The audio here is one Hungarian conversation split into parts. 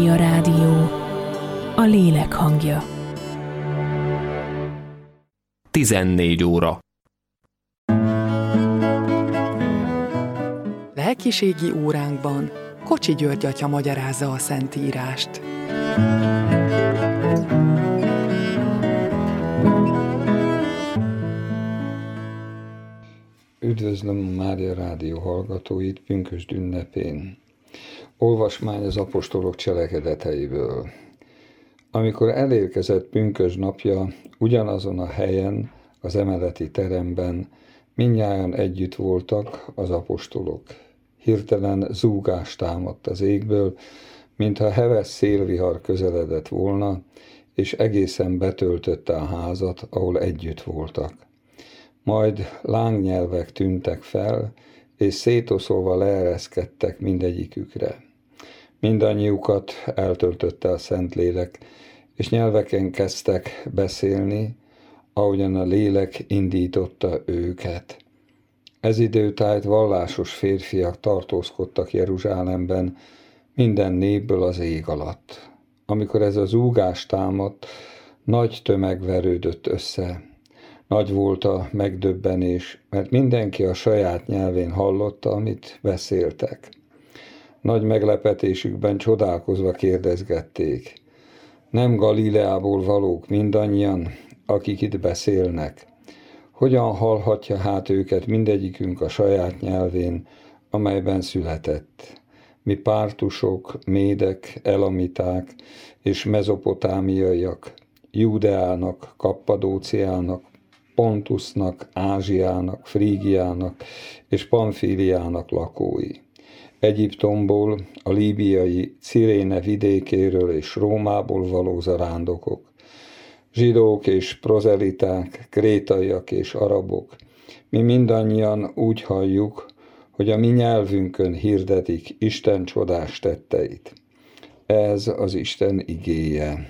A rádió, a lélek hangja. 14 óra. Lelkiségi óránkban Kocsi György atya magyarázza a Szentírást. Üdvözlöm a Mária Rádió hallgatóit pünkösd ünnepén. Olvasmány az apostolok cselekedeteiből. Amikor elérkezett pünkösd napja, ugyanazon a helyen, az emeleti teremben mindnyájan együtt voltak az apostolok. Hirtelen zúgás támadt az égből, mintha heves szélvihar közeledett volna, és egészen betöltötte a házat, ahol együtt voltak. Majd lángnyelvek tűntek fel, és szétoszolva leereszkedtek mindegyikükre. Mindannyiukat eltöltötte a Szentlélek, és nyelveken kezdtek beszélni, ahogyan a lélek indította őket. Ez időtájt vallásos férfiak tartózkodtak Jeruzsálemben, minden népből az ég alatt. Amikor ez a zúgás támadt, nagy tömeg verődött össze. Nagy volt a megdöbbenés, mert mindenki a saját nyelvén hallotta, amit beszéltek. Nagy meglepetésükben csodálkozva kérdezgették: nem Galileából valók mindannyian, akik itt beszélnek? Hogyan hallhatja hát őket mindegyikünk a saját nyelvén, amelyben született? Mi pártusok, médek, elamiták és mezopotámiaiak, Júdeának, Kappadóciának, Pontusnak, Ázsiának, Frígiának és Pamfíliának lakói. Egyiptomból, a líbiai Ciréne vidékéről és Rómából való zarándokok, zsidók és prozeliták, krétaiak és arabok, mi mindannyian úgy halljuk, hogy a mi nyelvünkön hirdetik Isten csodás tetteit. Ez az Isten igéje.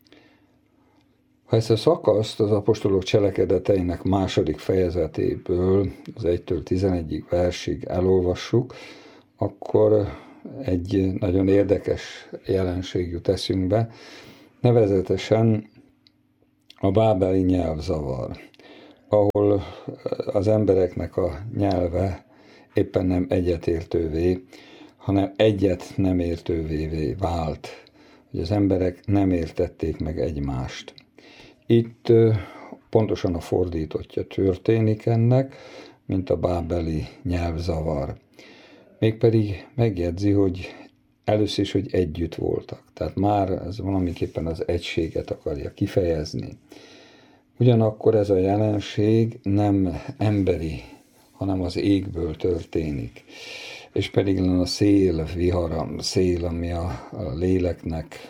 Ha ezt a szakaszt az apostolok cselekedeteinek második fejezetéből, az 1-től 11. versig elolvassuk, akkor egy nagyon érdekes jelenség jut eszünkbe, nevezetesen a bábeli nyelvzavar, ahol az embereknek a nyelve éppen nem egyetértővé, hanem egyet nem értővé vált, hogy az emberek nem értették meg egymást. Itt pontosan a fordítottja történik ennek, mint a bábeli nyelvzavar. Mégpedig megjegyzi, hogy először is, hogy együtt voltak. Tehát már ez valamiképpen az egységet akarja kifejezni. Ugyanakkor ez a jelenség nem emberi, hanem az égből történik. És pedig a szél, vihara, szél, ami a léleknek,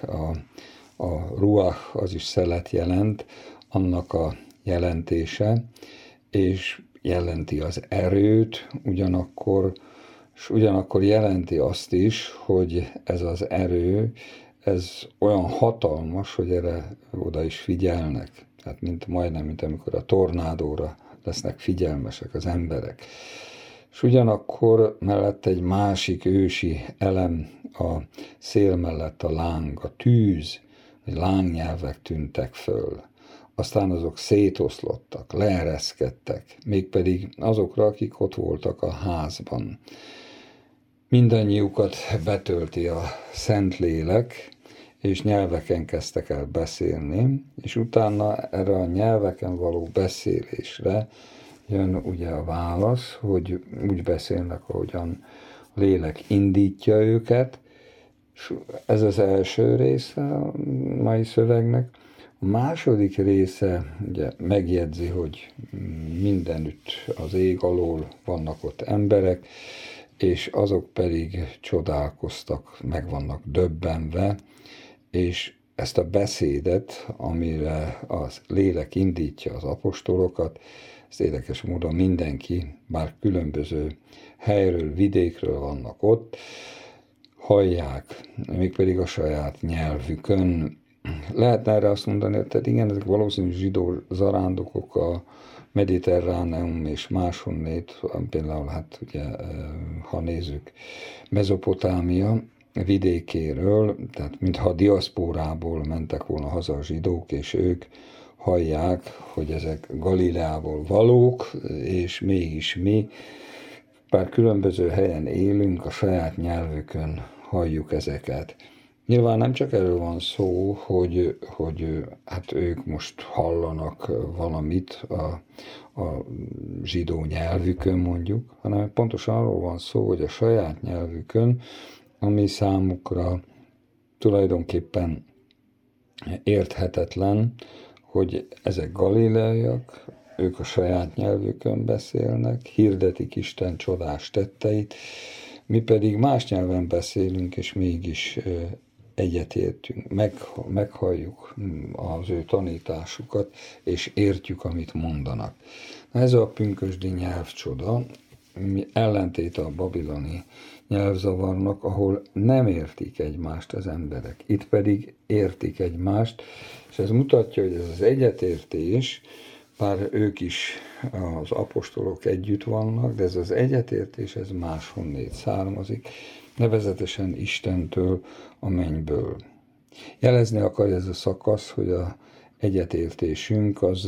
a ruach, az is szelet jelent, annak a jelentése, és jelenti az erőt, ugyanakkor jelenti azt is, hogy ez az erő, ez olyan hatalmas, hogy erre oda is figyelnek. Tehát majdnem, mint amikor a tornádóra lesznek figyelmesek az emberek. És ugyanakkor mellett egy másik ősi elem a szél mellett a láng, a tűz, hogy lángnyelvek tűntek föl. Aztán azok szétoszlottak, leereszkedtek, mégpedig azokra, akik ott voltak a házban. Mindannyiukat betölti a Szentlélek, és nyelveken kezdtek el beszélni, és utána erre a nyelveken való beszélésre jön ugye a válasz, hogy úgy beszélnek, ahogyan a lélek indítja őket, és ez az első része a mai szövegnek. A második része ugye megjegyzi, hogy mindenütt az ég alól vannak ott emberek, és azok pedig csodálkoztak, meg vannak döbbenve, és ezt a beszédet, amire a lélek indítja az apostolokat, ezt érdekes módon mindenki, bár különböző helyről, vidékről vannak ott, hallják, mégpedig a saját nyelvükön. Lehetne erre azt mondani, hogy igen, ezek valószínűleg zsidó zarándokok a Mediterráneum és máshonnét, például hát ugye, ha nézzük, Mezopotámia, vidékéről, tehát mintha a diaszpórából mentek volna haza a zsidók, és ők hallják, hogy ezek Galileából valók, és mégis mi, bár különböző helyen élünk, a saját nyelvükön halljuk ezeket. Nyilván nem csak erről van szó, hogy hát ők most hallanak valamit a zsidó nyelvükön mondjuk, hanem pontosan arról van szó, hogy a saját nyelvükön, ami számukra tulajdonképpen érthetetlen, hogy ezek galileaiak, ők a saját nyelvükön beszélnek, hirdetik Isten csodás tetteit, mi pedig más nyelven beszélünk, és mégis egyetértünk, meghalljuk az ő tanításukat, és értjük, amit mondanak. Ez a pünkösdi nyelvcsoda, ellentéte a babiloni nyelvzavarnak, ahol nem értik egymást az emberek. Itt pedig értik egymást, és ez mutatja, hogy ez az egyetértés, bár ők is, az apostolok együtt vannak, de ez az egyetértés, ez máshonnét származik, nevezetesen Istentől, a mennyből. Jelezni akarja ez a szakasz, hogy az egyetértésünk az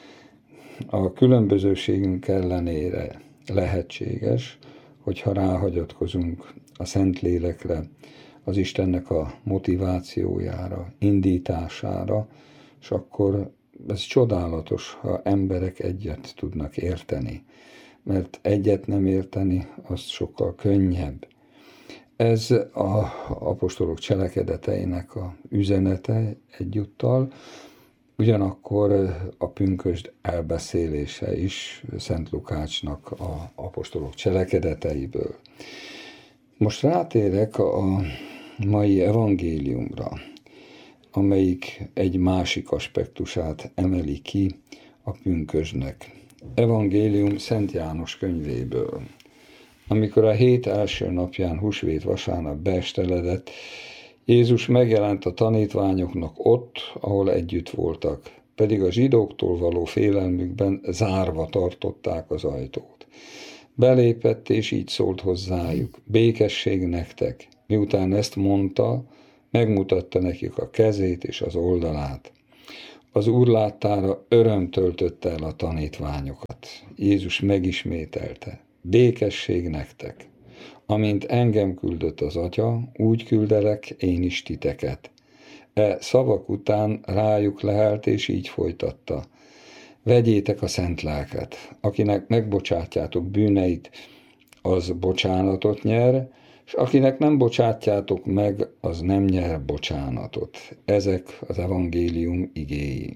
a különbözőségünk ellenére lehetséges, hogyha ráhagyatkozunk a Szentlélekre, az Istennek a motivációjára, indítására, és akkor ez csodálatos, ha emberek egyet tudnak érteni, mert egyet nem érteni, az sokkal könnyebb. Ez az apostolok cselekedeteinek a üzenete egyúttal, ugyanakkor a pünkösd elbeszélése is Szent Lukácsnak az apostolok cselekedeteiből. Most rátérek a mai evangéliumra, amelyik egy másik aspektusát emeli ki a pünkösdnek. Evangélium Szent János könyvéből. Amikor a hét első napján, húsvét vasárnap beesteledett, Jézus megjelent a tanítványoknak ott, ahol együtt voltak, pedig a zsidóktól való félelmükben zárva tartották az ajtót. Belépett, és így szólt hozzájuk: békesség nektek! Miután ezt mondta, megmutatta nekik a kezét és az oldalát. Az Úr láttára öröm töltötte el a tanítványokat. Jézus megismételte: békesség nektek! Amint engem küldött az Atya, úgy küldelek én is titeket. Szavak után rájuk lehelt, és így folytatta: vegyétek a szent lelket, akinek megbocsátjátok bűneit, az bocsánatot nyer, és akinek nem bocsátjátok meg, az nem nyer bocsánatot. Ezek az evangélium igéi.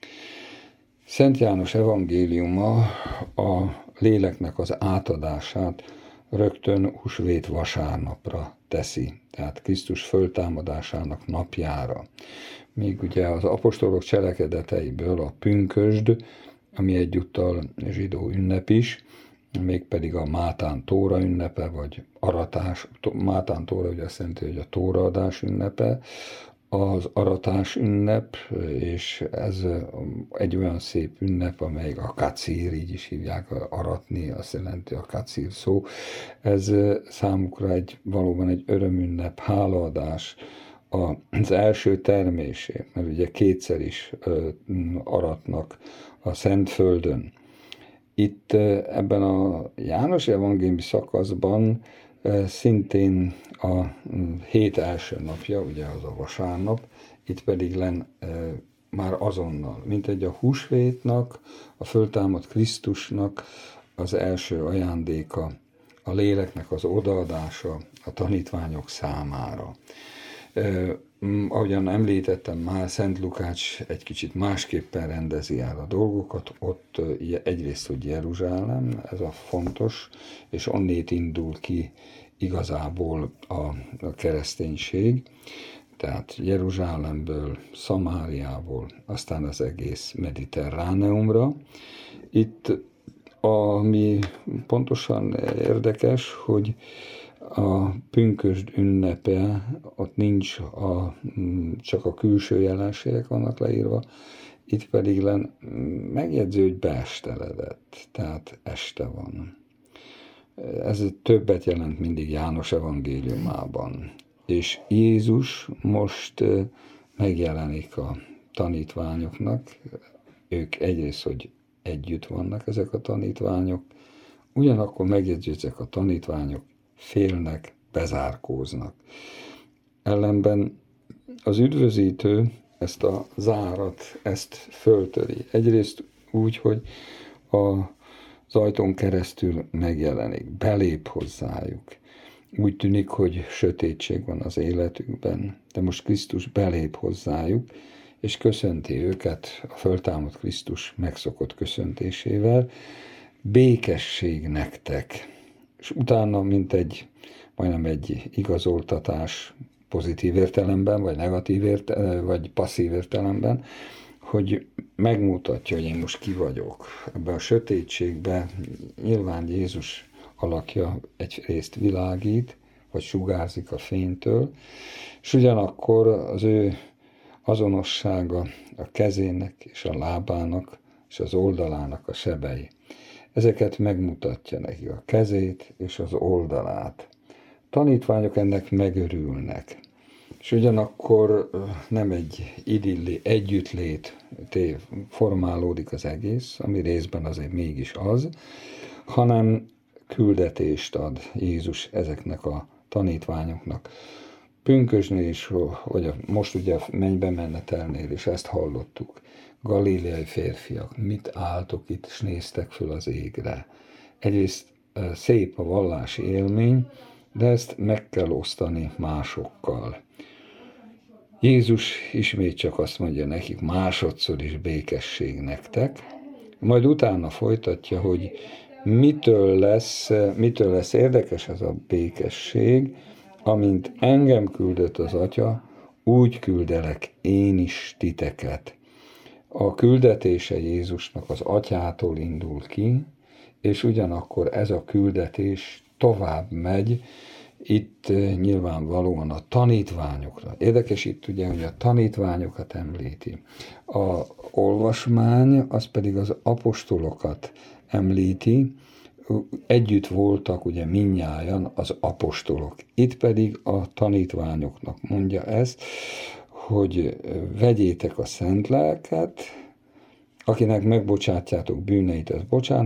Szent János evangéliuma a léleknek az átadását rögtön húsvét vasárnapra teszi, tehát Krisztus föltámadásának napjára. Míg ugye az apostolok cselekedeteiből a pünkösd, ami egyúttal zsidó ünnep is, mégpedig a Mátán Tóra ünnepe, vagy aratás, Mátán Tóra ugye azt jelenti, hogy a tóraadás ünnepe, az aratás ünnep, és ez egy olyan szép ünnep, amely a kacír, így is hívják, aratni, azt jelenti a kacír szó. Ez számukra valóban egy örömünnep, hálaadás az első termésért, mert ugye kétszer is aratnak a Szentföldön. Itt ebben a János evangéliumi szakaszban szintén a hét első napja, ugye az a vasárnap, itt pedig már azonnal, mint egy a húsvétnak, a föltámadt Krisztusnak az első ajándéka, a léleknek az odaadása a tanítványok számára. Ahogyan említettem már, Szent Lukács egy kicsit másképpen rendezi el a dolgokat, ott egyrészt, hogy Jeruzsálem, ez a fontos, és onnét indul ki igazából a kereszténység, tehát Jeruzsálemből, Szamáriából, aztán az egész Mediterráneumra. Itt ami pontosan érdekes, hogy a pünkösd ünnepe, ott nincs csak a külső jelenségek vannak leírva, itt pedig megjegyző, hogy beesteledett, tehát este van. Ez többet jelent mindig János evangéliumában. És Jézus most megjelenik a tanítványoknak, ők egyrészt, hogy együtt vannak ezek a tanítványok, ugyanakkor megjegyzi, ezek a tanítványok félnek, bezárkóznak. Ellenben az üdvözítő ezt a zárat, ezt föltöri. Egyrészt úgy, hogy az ajtón keresztül megjelenik, belép hozzájuk. Úgy tűnik, hogy sötétség van az életükben, de most Krisztus belép hozzájuk, és köszönti őket a föltámadt Krisztus megszokott köszöntésével, békesség nektek. És utána, mint majdnem egy igazoltatás pozitív értelemben, vagy negatív vagy passzív értelemben, hogy megmutatja, hogy én most ki vagyok. Ebben a sötétségben nyilván Jézus alakja egyrészt világít, vagy sugárzik a fénytől, és ugyanakkor az ő azonossága a kezének és a lábának és az oldalának a sebei. Ezeket megmutatja neki, a kezét és az oldalát. Tanítványok ennek megörülnek. És ugyanakkor nem egy idilli együttlét formálódik az egész, ami részben azért mégis az, hanem küldetést ad Jézus ezeknek a tanítványoknak. Pünkösdnél is, vagy most ugye a mennybe menetelnél is ezt hallottuk. Galileai férfiak, mit álltok itt, és néztek föl az égre. Egyrészt szép a vallási élmény, de ezt meg kell osztani másokkal. Jézus ismét csak azt mondja nekik, másodszor is békesség nektek, majd utána folytatja, hogy mitől lesz érdekes ez a békesség, amint engem küldött az Atya, úgy küldelek én is titeket. A küldetése Jézusnak az Atyától indul ki, és ugyanakkor ez a küldetés tovább megy, itt nyilvánvalóan a tanítványokra. Érdekes itt ugye, hogy a tanítványokat említi. A olvasmány az pedig az apostolokat említi, együtt voltak ugye mindnyájan az apostolok. Itt pedig a tanítványoknak mondja ezt, hogy vegyétek a szent lelket, akinek megbocsátjátok bűneit, az bocsánat,